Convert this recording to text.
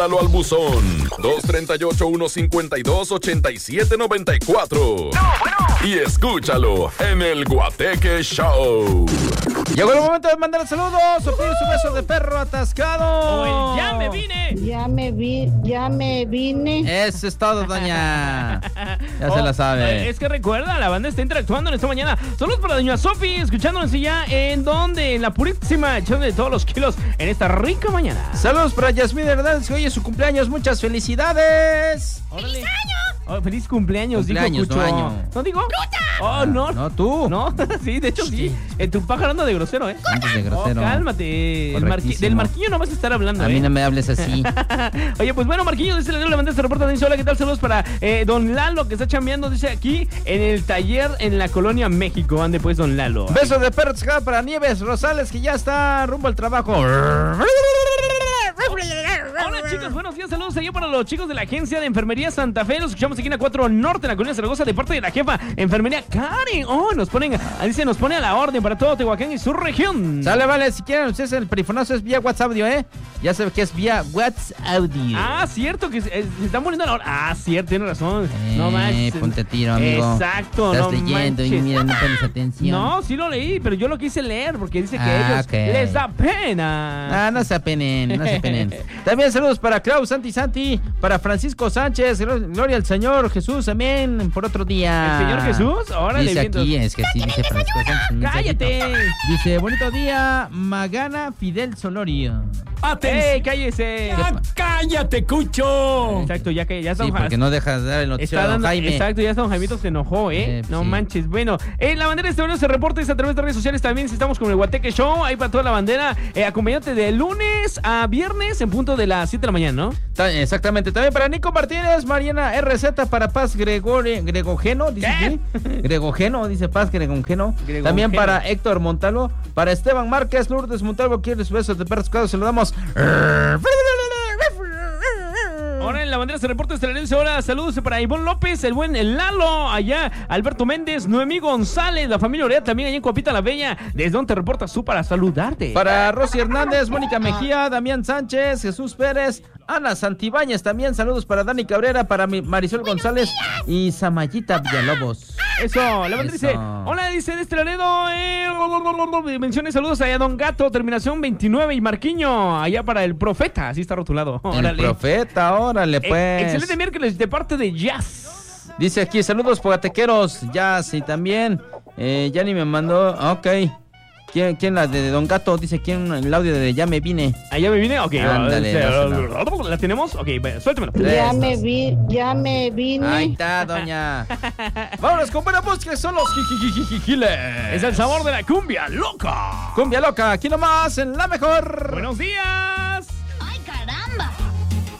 Al buzón 238-152-8794. Y escúchalo en el Guateque Show. Llegó el momento de mandar saludos o pedir su beso de perro atascado. O el ya me vine. Ya me vine. Eso es todo, doña. Ya se la sabe. Es que recuerda, la banda está interactuando en esta mañana. Saludos para doña Sofi, escuchándonos ya en donde, en la purísima echando de todos los kilos en esta rica mañana. Saludos para Yasmín Hernández, que hoy es su cumpleaños. Muchas felicidades. ¡Feliz año! Oh, feliz cumpleaños, dijo Cucho. No año. ¿No digo? ¡Fruta! Oh, no. No, tú. No, sí, de hecho sí. Tu pájaro anda de grosero, ¿eh? Antes de grosero. Oh, cálmate. Del Marquillo no vas a estar hablando, A mí no me hables así. Oye, pues bueno, Marquillo, dice le mandé este reporte. Dice, hola, ¿qué tal? Saludos para don Lalo, que está chambeando, dice, aquí en el taller en la Colonia México. Ande pues, don Lalo. Beso de perro atascado para Nieves Rosales, que ya está rumbo al trabajo. Hola chicos, buenos días, saludos allá para los chicos de la agencia de enfermería Santa Fe. Los escuchamos aquí en la 4 Norte, en la colonia Zaragoza, de parte de la jefa enfermería Karen. Oh, nos pone a la orden para todo Tehuacán y su región. Sale, vale, si quieren ustedes el perifonazo es vía WhatsApp audio, ya sabe que es vía WhatsApp audio. Ah, cierto, que se están poniendo a la hora. Ah, cierto, tiene razón. No manches. Ponte tiro, amigo. Exacto, estás no leyendo manches. y mira, no pones atención. No, sí lo leí, pero yo lo quise leer porque dice que a ellos les da pena. No se apenen, no se apenen. También saludos para Klaus, Santi, para Francisco Sánchez, gloria al Señor Jesús, amén, por otro día. ¿El Señor Jesús? Órale, dice aquí, es que sí, dice Francisco Sánchez. ¡Cállate! Dice, bonito día, Magana Fidel Solorio. ¡Ey, cállese! ¡Cállate, Cucho! Exacto, ya está. Sí, porque no dejas de dar el noticiero a don Jaime. Exacto, ya está don Jaimito, se enojó, no manches. Bueno, la bandera de este video se reporta a través de redes sociales también. Si estamos con el Guateque Show, ahí para toda la bandera. Acompañándote de lunes a viernes en punto de las 7 de la mañana, ¿no? Exactamente. También para Nico Martínez, Mariana RZ, para Paz Gregogeno, dice aquí. Gregogeno, dice Paz Gregogeno. También para Héctor Montalo, para Esteban Márquez, Lourdes Montalvo, quiere sus besos de perros atascados, se lo damos. Ahora en la bandera se reporta Estelarense. Ahora saludos para Ivonne López, el buen Lalo, allá Alberto Méndez, Noemí González, la familia Orea, también allá en Coapita la Bella. ¿Desde dónde te reporta su para saludarte? Para Rosy Hernández, Mónica Mejía, Damián Sánchez, Jesús Pérez, Ana Santibáñez, también saludos para Dani Cabrera, para Marisol González y Samayita Villalobos. Eso, la bandera dice, hola, dice de este Laredo, menciones saludos allá a Don Gato, terminación 29 y Marquiño, allá para el Profeta, así está rotulado. Órale. El Profeta, órale pues. Excelente miércoles de parte de Jazz. Dice aquí, saludos pogatequeros, Jazz y también, ya ni me mandó, ok. ¿Quién la de Don Gato? Dice, ¿quién el audio de Ya me vine? ¿Ah, ya me vine? Ok. Ándale, ¿la tenemos? Ok, suéltamelo. Ya me vine. Ahí está, doña. Vámonos con buena música, son los Jijijijijiles. Es el sabor de la cumbia loca. Cumbia loca, aquí nomás, en la mejor. Buenos días.